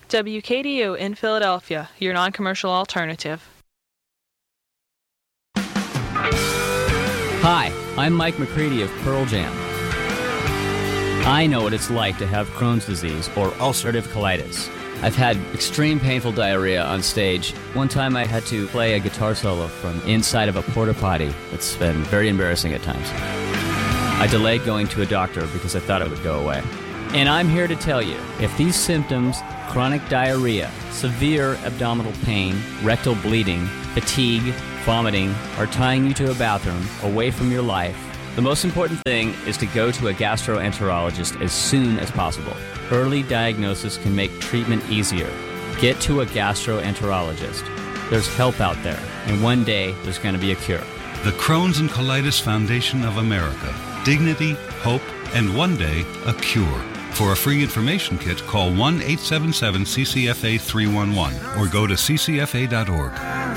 WKDU in Philadelphia, your non-commercial alternative. Hi, I'm Mike McCready of Pearl Jam. I know what it's like to have Crohn's disease or ulcerative colitis. I've had extreme painful diarrhea on stage. One time I had to play a guitar solo from inside of a porta potty. It's been very embarrassing at times. I delayed going to a doctor because I thought it would go away. And I'm here to tell you, if these symptoms, chronic diarrhea, severe abdominal pain, rectal bleeding, fatigue, vomiting, are tying you to a bathroom away from your life, the most important thing is to go to a gastroenterologist as soon as possible. Early diagnosis can make treatment easier. Get to a gastroenterologist. There's help out there, and one day there's going to be a cure. The Crohn's and Colitis Foundation of America. Dignity, hope, and one day, a cure. For a free information kit, call 1-877-CCFA-311 or go to ccfa.org.